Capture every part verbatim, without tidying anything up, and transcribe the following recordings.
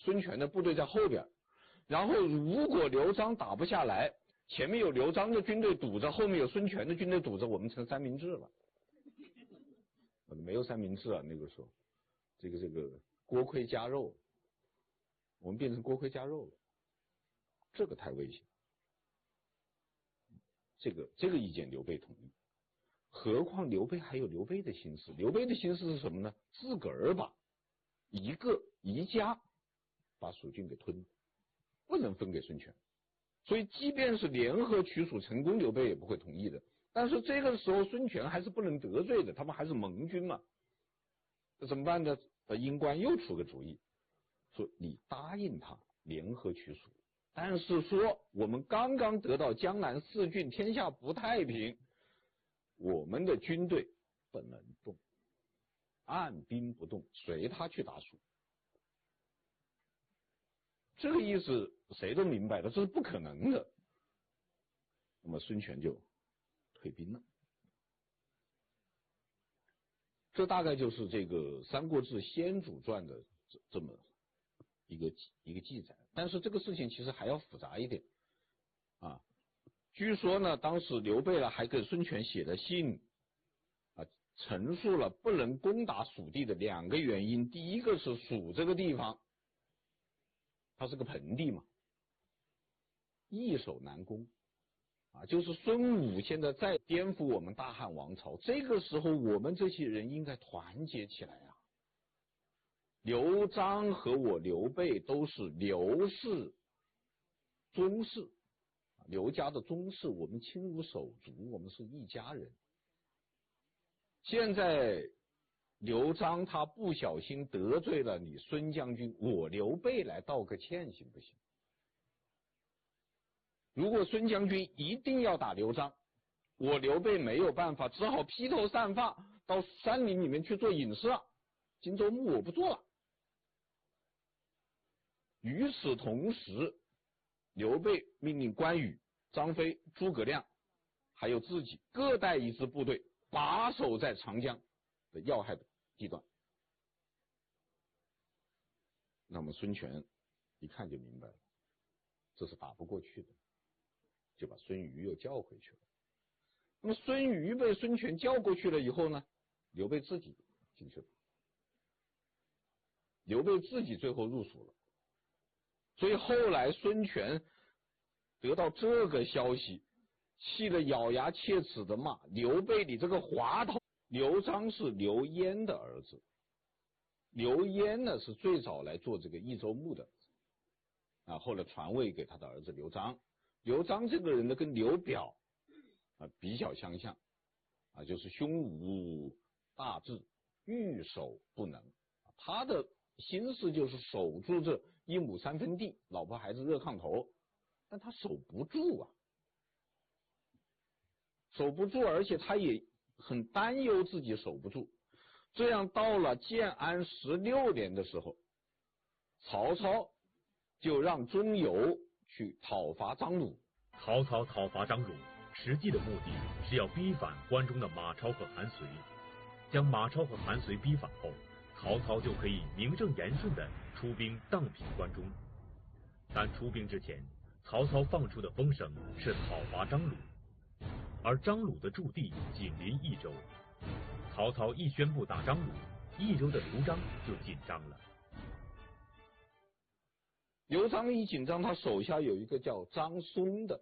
孙权的部队在后边，然后如果刘璋打不下来，前面有刘璋的军队堵着，后面有孙权的军队堵着，我们成三明治了。没有三明治啊，那个时候，这个这个锅盔夹肉，我们变成锅盔夹肉了，这个太危险。这个这个意见刘备同意，何况刘备还有刘备的心思，刘备的心思是什么呢？自个儿把一个一家把蜀郡给吞了，不能分给孙权。所以即便是联合取蜀成功，刘备也不会同意的。但是这个时候孙权还是不能得罪的，他们还是盟军嘛，那怎么办呢？英官又出个主意，说你答应他联合取蜀，但是说我们刚刚得到江南四郡，天下不太平，我们的军队不能动，按兵不动，随他去打蜀。这个意思谁都明白的，这是不可能的。那么孙权就退兵了。这大概就是这个《三国志·先主传》的这这么一个一个记载。但是这个事情其实还要复杂一点啊。据说呢，当时刘备呢还给孙权写了信啊，陈述了不能攻打蜀地的两个原因。第一个是蜀这个地方，它是个盆地嘛，易守难攻啊，就是孙武现在在颠覆我们大汉王朝，这个时候我们这些人应该团结起来啊。刘璋和我刘备都是刘氏宗室，刘家的宗室，我们亲如手足，我们是一家人。现在刘璋他不小心得罪了你孙将军，我刘备来道个歉行不行？如果孙将军一定要打刘璋，我刘备没有办法，只好披头散发到山林里面去做隐士了，荆州牧我不做了。与此同时，刘备命令关羽、张飞、诸葛亮还有自己各带一支部队，把守在长江的要害的地段。那么孙权一看就明白了，这是打不过去的，就把孙瑜又叫回去了。那么孙瑜被孙权叫过去了以后呢，刘备自己进去了，刘备自己最后入蜀了。所以后来孙权得到这个消息，气得咬牙切齿的骂刘备，你这个滑头。刘璋是刘焉的儿子，刘焉呢是最早来做这个益州牧的啊，后来传位给他的儿子刘璋。刘璋这个人呢跟刘表啊比较相像啊，就是胸无大志，欲守不能。他的心思就是守住这一亩三分地，老婆孩子热炕头，但他守不住啊，守不住，而且他也很担忧自己守不住。这样到了建安十六年的时候，曹操就让钟繇去讨伐张鲁。 曹操讨伐张鲁，实际的目的是要逼反关中的马超和韩遂。将马超和韩遂逼反后，曹操就可以名正言顺地出兵荡平关中。但出兵之前，曹操放出的风声是讨伐张鲁，而张鲁的驻地紧邻益州。曹操一宣布打张鲁，益州的刘璋就紧张了。 刘璋一紧张，他手下有一个叫张松的，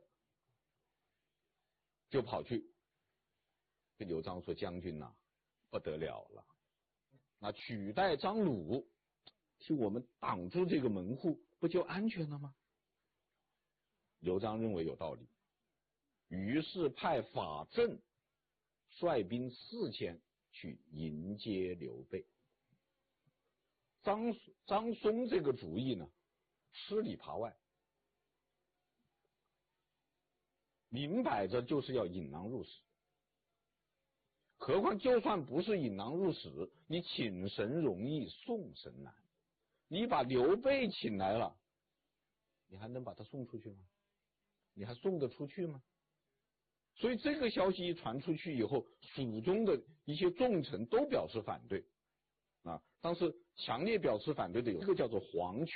就跑去跟刘璋说：“将军呐、啊，不得了了，那取代张鲁，替我们挡住这个门户，不就安全了吗？”刘璋认为有道理，于是派法正率兵四千去迎接刘备。张张松这个主意呢，吃里扒外，明摆着就是要引狼入室。何况就算不是引狼入室，你请神容易送神难，你把刘备请来了，你还能把他送出去吗？你还送得出去吗？所以这个消息一传出去以后，蜀中的一些重臣都表示反对啊。当时强烈表示反对的有一个叫做黄权。